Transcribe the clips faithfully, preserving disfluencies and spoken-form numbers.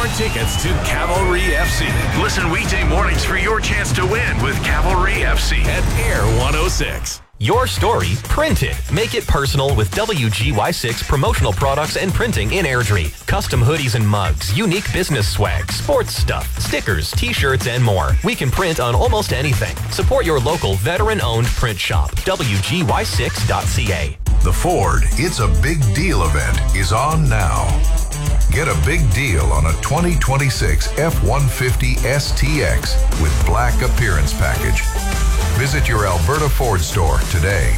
your tickets to Cavalry F C. Listen weekday mornings for your chance to win with Cavalry F C at Air one oh six. Your story printed. Make it personal with W G Y six promotional products and printing in Airdrie. Custom hoodies and mugs, unique business swag, sports stuff, stickers, t-shirts, and more. We can print on almost anything. Support your local veteran-owned print shop. W G Y six dot C A. The Ford It's a Big Deal event is on now. Get a big deal on a twenty twenty-six F one fifty S T X with black appearance package. Visit your Alberta Ford store today.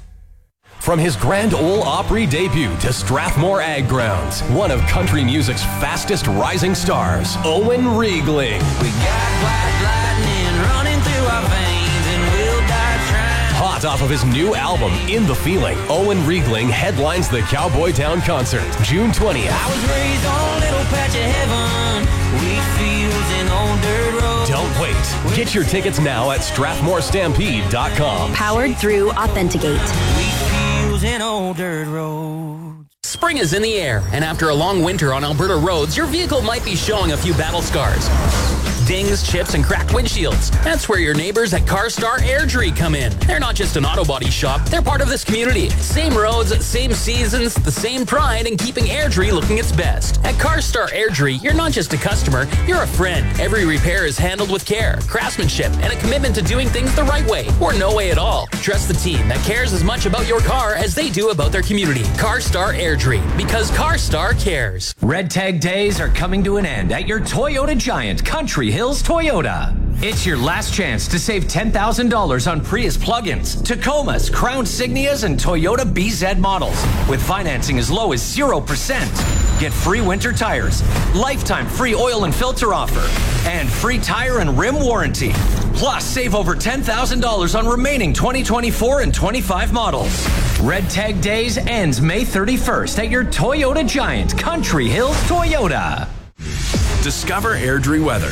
From his Grand Ole Opry debut to Strathmore Ag Grounds, one of country music's fastest rising stars, Owen Riegling. We got black lightning running through our veins and we'll die trying. Hot off of his new album, In the Feeling, Owen Riegling headlines the Cowboy Town concert, June twentieth. I was raised on a little patch of heaven, wheat fields and old dirt roads. Don't wait. Get your tickets now at strathmore stampede dot com. Powered through Authenticate. Wheat fields and old dirt roads. Spring is in the air, and after a long winter on Alberta roads, your vehicle might be showing a few battle scars. Dings, chips, and cracked windshields. That's where your neighbors at CarStar Airdrie come in. They're not just an auto body shop, they're part of this community. Same roads, same seasons, the same pride in keeping Airdrie looking its best. At CarStar Airdrie, you're not just a customer, you're a friend. Every repair is handled with care, craftsmanship, and a commitment to doing things the right way, or no way at all. Trust the team that cares as much about your car as they do about their community. CarStar Airdrie, because CarStar cares. Red Tag Days are coming to an end at your Toyota Giant Country Hills Toyota. It's your last chance to save ten thousand dollars on Prius plug-ins, Tacomas, Crown Signias, and Toyota B Z models with financing as low as zero percent. Get free winter tires, lifetime free oil and filter offer, and free tire and rim warranty. Plus, save over ten thousand dollars on remaining twenty twenty-four and twenty-five models. Red Tag Days ends May thirty-first at your Toyota Giant Country Hills Toyota. Discover Airdrie weather.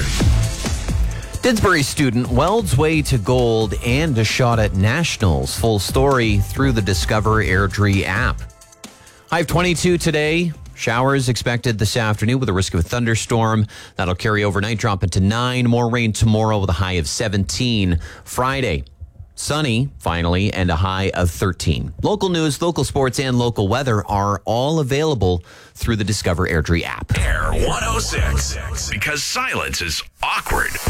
Didsbury student welds way to gold and a shot at nationals. Full story through the Discover Airdrie app. High of twenty-two today. Showers expected this afternoon with a risk of a thunderstorm. That'll carry overnight, drop into nine. More rain tomorrow with a high of seventeen. Friday, sunny, finally, and a high of thirteen. Local news, local sports, and local weather are all available through the Discover Airdrie app. Air one oh six. Because silence is awkward.